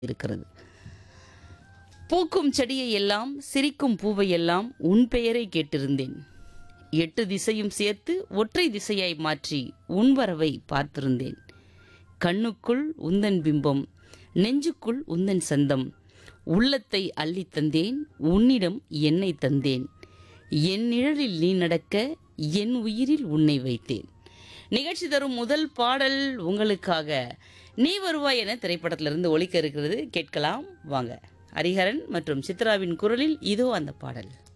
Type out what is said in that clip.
இருக்கிறது. பூக்கும் செடியை எல்லாம் சிரிக்கும் பூவை எல்லாம் உன் பெயரை கேட்டிருந்தேன். 8 திசையும் சேர்த்து ஒற்றை திசையாய் மாற்றி உன் வரவை பார்த்திருந்தேன். கண்ணுக்குள் உந்தன் பிம்பம், நெஞ்சுக்குள் உந்தன் சந்தம். உள்ளத்தை அள்ளித் தந்தேன், உன்னிடம் என்னை தந்தேன். என் நிழலில் நீ நடக்க, என் உயிரில் உன்னை வைத்தேன். நிகழ்ச்சி தரும் முதல் பாடல் உங்களுக்காக நீ வருவாய் என திரைப்படத்திலிருந்து ஒலிக்க இருக்கிறது. கேட்கலாம் வாங்க. ஹரிஹரன் மற்றும் சித்ராவின் குரலில் இதோ அந்த பாடல்.